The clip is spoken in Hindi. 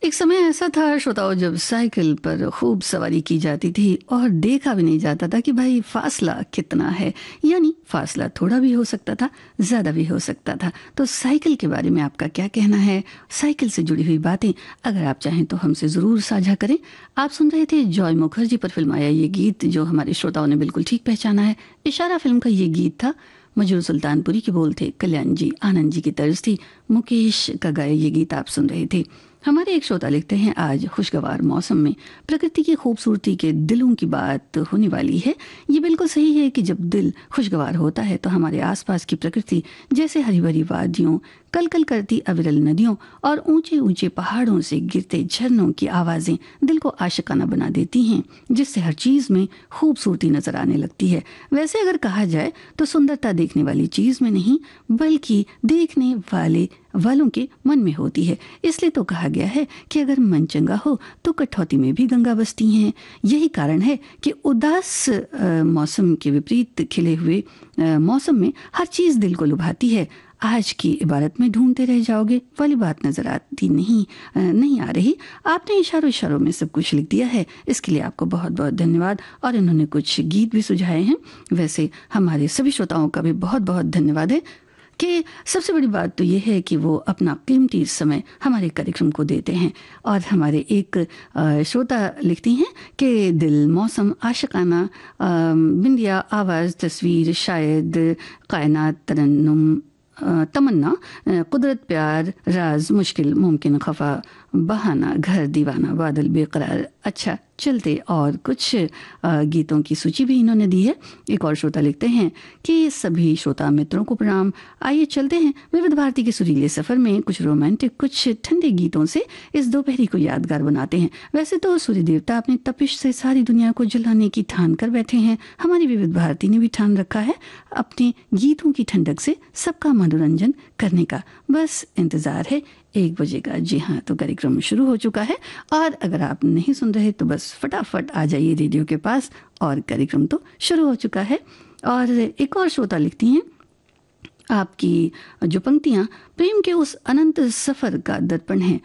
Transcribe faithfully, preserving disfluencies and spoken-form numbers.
एक समय ऐसा था श्रोताओं जब साइकिल पर खूब सवारी की जाती थी और देखा भी नहीं जाता था कि भाई फासला कितना है। यानी फासला थोड़ा भी हो सकता था, ज़्यादा भी हो सकता था। तो साइकिल के बारे में आपका क्या कहना है? साइकिल से जुड़ी हुई बातें अगर आप चाहें तो हमसे ज़रूर साझा करें। आप सुन रहे थे जॉय मुखर्जी पर फिल्माया ये गीत, जो हमारे श्रोताओं ने बिल्कुल ठीक पहचाना है। इशारा फिल्म का ये गीत था। मजरू सुल्तानपुरी के बोल थे, कल्याण जी आनंद जी की तर्ज थी, मुकेश का गाया ये गीत आप सुन रहे थे। हमारे एक श्रोता लिखते हैं, आज खुशगवार मौसम में प्रकृति की खूबसूरती के दिलों की बात होने वाली है। ये बिल्कुल सही है कि जब दिल खुशगवार होता है तो हमारे आसपास की प्रकृति, जैसे हरी भरी वादियों, कल कल करती अविरल नदियों और ऊंचे ऊंचे पहाड़ों से गिरते झरनों की आवाज़ें दिल को आशिकाना बना देती हैं, जिससे हर चीज़ में खूबसूरती नजर आने लगती है। वैसे अगर कहा जाए तो सुंदरता देखने वाली चीज़ में नहीं, बल्कि देखने वाले वालों के मन में होती है। इसलिए तो कहा गया है कि अगर मन चंगा हो तो कठौती में भी गंगा बसती हैं। यही कारण है कि उदास अ, मौसम के विपरीत खिले हुए अ, मौसम में हर चीज़ दिल को लुभाती है। आज की इबारत में ढूंढते रह जाओगे वाली बात नजर आती नहीं अ, नहीं आ रही। आपने इशारों इशारों में सब कुछ लिख दिया है, इसके लिए आपको बहुत बहुत धन्यवाद। और इन्होंने कुछ गीत भी सुझाए हैं। वैसे हमारे सभी श्रोताओं का भी बहुत बहुत धन्यवाद है कि सबसे बड़ी बात तो ये है कि वो अपना कीमती समय हमारे कार्यक्रम को देते हैं। और हमारे एक अ, श्रोता लिखती हैं कि दिल, मौसम, आशिकाना, अ, बिंदिया, आवाज़, तस्वीर, शायद, कायनात, तरन्नुम, अ, तमन्ना, अ, कुदरत, प्यार, राज, मुश्किल, मुमकिन, खफा, बहाना, घर, दीवाना, बादल, बेकरार। अच्छा, चलते और कुछ अ, गीतों की सूची भी इन्होंने दी है। एक और श्रोता लिखते हैं कि सभी श्रोता मित्रों को प्रणाम। आइए चलते हैं विविध भारती के सुरीले सफर में कुछ रोमांटिक, कुछ ठंडे गीतों से इस दोपहरी को यादगार बनाते हैं। वैसे तो सूर्य देवता अपनी तपिश से सारी दुनिया को जलाने की ठान कर बैठे हैं। हमारी विविध भारती ने भी ठान रखा है अपने गीतों की ठंडक से सबका मनोरंजन करने का। बस इंतजार है एक बजे का। जी हाँ, तो कार्यक्रम शुरू हो चुका है। और अगर आप नहीं सुन रहे तो बस फटाफट आ जाइए रेडियो के पास, और कार्यक्रम तो शुरू हो चुका है। और एक और श्रोता लिखती हैं, आपकी जो पंक्तियां प्रेम के उस अनंत सफर का दर्पण है,